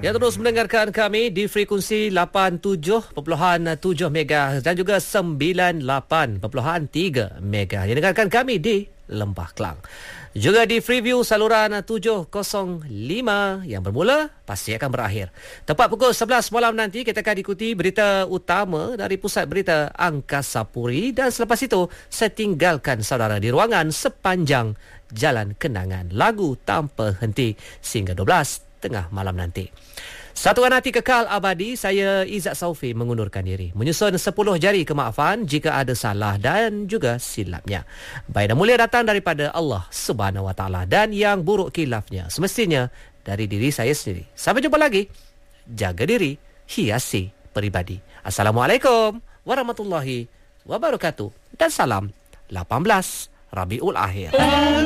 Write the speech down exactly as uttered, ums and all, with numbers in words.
Ya, terus mendengarkan kami di frekuensi lapan puluh tujuh perpuluhan tujuh MHz dan juga sembilan puluh lapan perpuluhan tiga MHz. Yang dengarkan kami di Lembah Kelang. Juga di Freeview saluran tujuh kosong lima yang bermula pasti akan berakhir. Tepat pukul sebelas malam nanti kita akan ikuti berita utama dari Pusat Berita Angkasa Puri, dan selepas itu saya tinggalkan saudara di ruangan sepanjang Jalan Kenangan, lagu tanpa henti sehingga dua belas tengah malam nanti. Satuan hati kekal abadi, saya Izzat Saufi mengundurkan diri, menyusun sepuluh jari kemaafan jika ada salah dan juga silapnya. Baik dan mulia datang daripada Allah Subhanahu Wa Taala, dan yang buruk khilafnya semestinya dari diri saya sendiri. Sampai jumpa lagi. Jaga diri, hiasi peribadi. Assalamualaikum warahmatullahi wabarakatuh, dan salam lapan belas Rabiul Akhir.